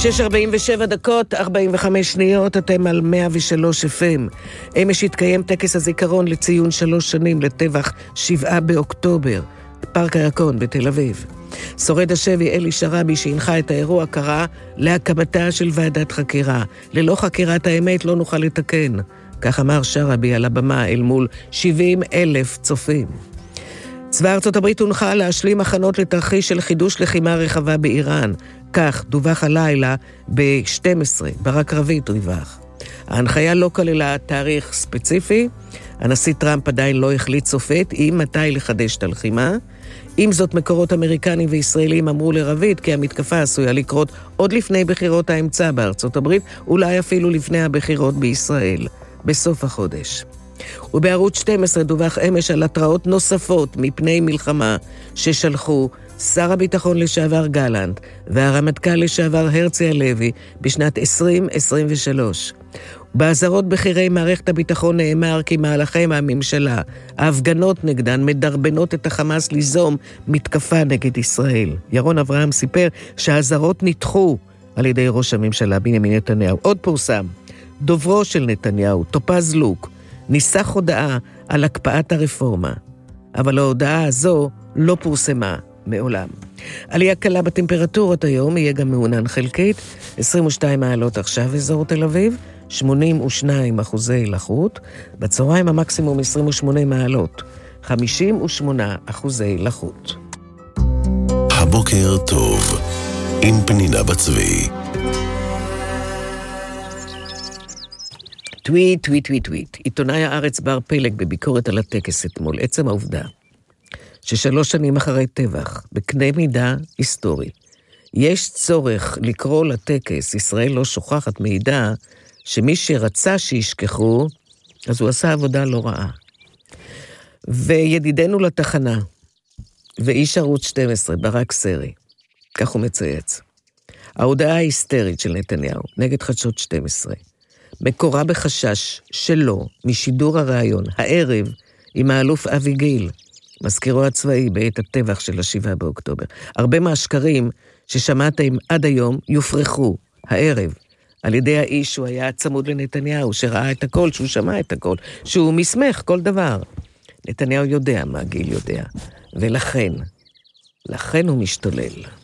6:47, 45 שניות, אתם על 103 FM. אמש התקיים טקס הזיכרון לציון 3 שנים לטבח 7 באוקטובר, פארק הירקון בתל אביב. שורד השבי אלי שרבי שהנחה את האירוע קרא להקמתה של ועדת חקירה. ללא חקירת האמת לא נוכל לתקן. כך אמר שרבי על הבמה אל מול 70,000 צופים. צבא ארצות הברית הונחה להשלים הכנות לתרחיש של חידוש לחימה רחבה באיראן. כך דווח הלילה ב-12, ברק רביד ריווח. ההנחיה לא כללה תאריך ספציפי, הנשיא טראמפ עדיין לא החליט סופית מתי לחדש את הלחימה. עם זאת, מקורות אמריקנים וישראלים אמרו לרביד כי המתקפה עשויה לקרות עוד לפני בחירות האמצע בארצות הברית, אולי אפילו לפני הבחירות בישראל, בסוף החודש. ובערוץ 12 דווח אמש על התראות נוספות מפני מלחמה ששלחו שר הביטחון לשעבר גלנט והרמטכ"ל לשעבר הרצי הלוי בשנת 2023. בעזרות בחירי מערכת הביטחון נאמר כי מהלכי מהממשלה, ההפגנות נגדן מדרבנות את החמאס ליזום מתקפה נגד ישראל. ירון אברהם סיפר שהעזרות נדחו על ידי ראש הממשלה בנימין נתניהו. עוד פורסם, דוברו של נתניהו, טופז לוק, ניסח הודעה על הקפאת הרפורמה, אבל ההודעה הזו לא פורסמה מעולם. עלייה קלה בטמפרטורות היום, יהיה גם מעונן חלקית, 22 מעלות עכשיו אזור תל אביב, 82% לחות, בצהריים המקסימום 28 מעלות, 58% לחות. הבוקר טוב, עם פנינה בצבי. טוויט. עיתונאי הארץ בר פלג בביקורת על הטקס אתמול. עצם העובדה ש3 שנים אחרי טבח, בקנה מידה היסטורי, יש צורך לקרוא לטקס ישראל לא שוכחת, מידע שמי שרצה שישכחו, אז הוא עשה עבודה לא רעה. וידידנו לתחנה, ואיש ערוץ 12, ברק סרי, כך הוא מצייץ. ההודעה ההיסטרית של נתניהו נגד חדשות 12, מקורה בחשש שלו משידור הרעיון הערב עם האלוף אבי גיל, מזכירו הצבאי בעת הטבח של 7 באוקטובר. הרבה מהשקרים ששמעתם עד היום יופרחו הערב על ידי האיש שהוא היה צמוד לנתניהו, שראה את הכל, שהוא שמע את הכל, שהוא מסמך כל דבר. נתניהו יודע מה גיל יודע, ולכן הוא משתולל.